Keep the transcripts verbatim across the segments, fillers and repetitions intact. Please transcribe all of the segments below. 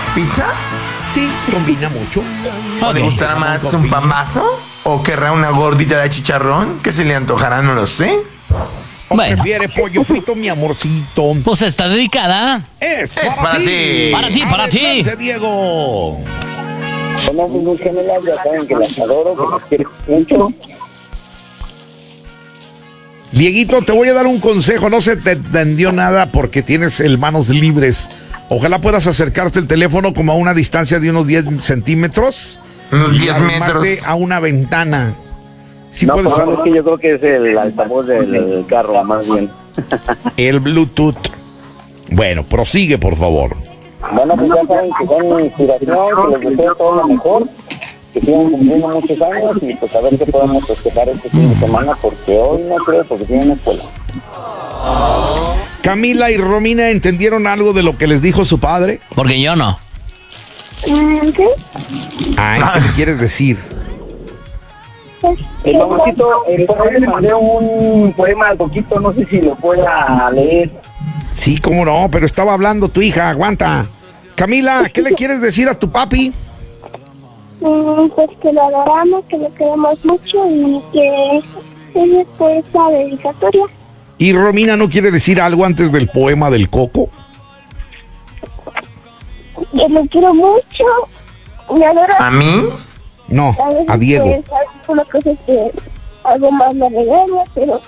¿Pizza? Sí, combina mucho. ¿O le gustará más un pambazo? ¿O querrá una gordita de chicharrón? ¿Qué se le antojará? No lo sé. ¿O Bueno. prefiere pollo frito, mi amorcito? Pues está dedicada. Es, Es para ti. Para ti, para ti. Adelante, Diego. Conozco muy gemelas, ya saben que las adoro, que las quiero mucho. Dieguito, te voy a dar un consejo. No se te entendió nada porque tienes el manos libres. Ojalá puedas acercarte el teléfono como a una distancia de unos diez centímetros. Unos y diez arrimarte metros. a una ventana. Sí No, puedes pero es que yo creo que es el altavoz del, del carro, más bien. el Bluetooth. Bueno, prosigue, por favor. Bueno, pues ya saben que son inspiración, que les deseo todo lo mejor, que sigan cumpliendo muchos años y pues a ver qué podemos festejar este fin de semana, porque hoy no creo, porque tienen escuela. Camila y Romina, ¿entendieron algo de lo que les dijo su padre? Porque yo no. ¿Qué? Ay, ¿qué le quieres decir? El mamacito, eh, por ahí le mandé un poema al Coquito, no sé si lo pueda leer. Sí, cómo no, pero estaba hablando tu hija, aguanta. Camila, ¿qué le quieres decir a tu papi? Mm, Pues que lo adoramos, que lo queremos mucho y que es pues la dedicatoria. ¿Y Romina no quiere decir algo antes del poema del Coco? Que lo quiero mucho, me adoro. ¿A mí? No, A veces, a Diego. Pues, algunas cosas que algo más me regaña, pero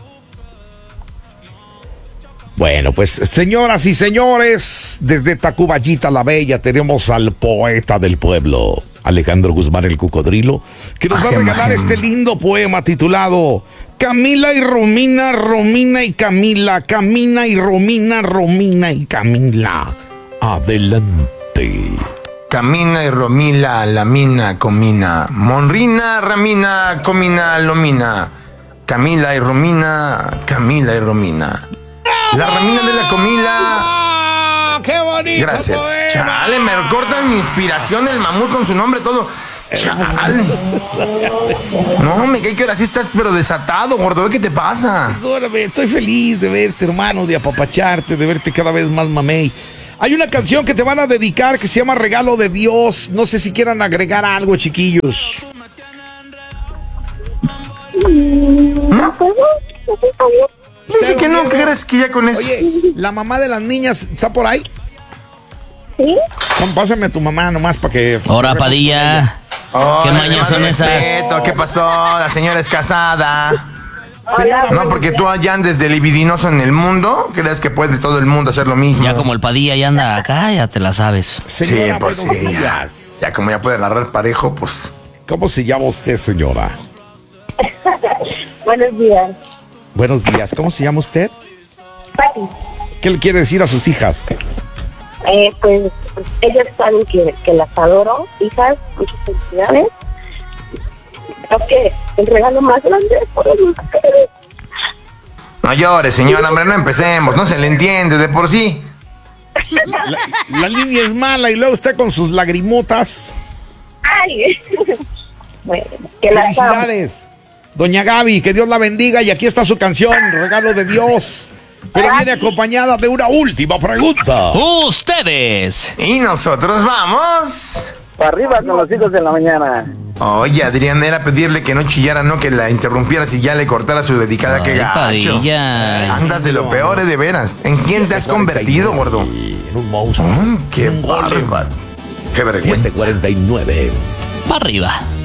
Bueno, pues señoras y señores, desde Tacuballita la Bella tenemos al poeta del pueblo, Alejandro Guzmán el Cocodrilo, que nos va a Ajem, regalar ajem. este lindo poema titulado Camila y Romina, Romina y Camila, Camina y Romina, Romina y Camila. Adelante. Camina y Romila, Lamina, Comina. Monrina, Ramina, Comina, Lomina. Camila y Romina, Camila y Romina. La Ramina de la Comila. ¡Qué bonito! Gracias. poema! Chale, me cortan mi inspiración el mamut con su nombre todo. Chale. No, me cae que ahora sí estás pero desatado, gordo. ¿Qué te pasa? Perdóname, estoy feliz de verte, hermano, de apapacharte, de verte cada vez más mamey. Hay una canción que te van a dedicar que se llama Regalo de Dios. No sé si quieran agregar algo, chiquillos. no puedo, no está bien. Dice que no, ¿qué crees que ya con eso? Oye, ¿la mamá de las niñas está por ahí? ¿Sí? Juan, pásame a tu mamá nomás para que... Ahora, Padilla. Oh, ¿Qué mañas más son esas? respeto, ¿qué pasó? La señora es casada. Señora, No, porque tú allá andes de libidinoso en el mundo, crees que puede todo el mundo hacer lo mismo. Ya como el Padilla ya anda acá, ya te la sabes. Sí, señora, pues buenos sí. Ya, días. ya como ya puede agarrar parejo, pues. ¿Cómo se llama usted, señora? Buenos días. Buenos días. ¿Cómo se llama usted? Pati, ¿Qué le quiere decir a sus hijas? eh, pues ellos saben que, que las adoro, hijas, muchas felicidades. Creo que el regalo más grande es por ellos. No llores, señora, hombre, no empecemos, no se le entiende de por sí. La línea es mala y luego está con sus lagrimotas. Ay, bueno, que las amo. Felicidades, doña Gaby, que Dios la bendiga. Y aquí está su canción, Regalo de Dios. Pero viene acompañada de una última pregunta. Ustedes. Y nosotros vamos. Para arriba con los hijos de la mañana. Oye, Adrián, era pedirle que no chillara, no que la interrumpieras y ya le cortara su dedicada. ¡Qué Ay, gacho! Padilla. Andas de lo peor, eh, de veras. ¿En quién te has convertido, gordo? En un monstruo. Mm, ¡Qué bárbaro! ¡Qué vergüenza! siete cuarenta y nueve. Para arriba.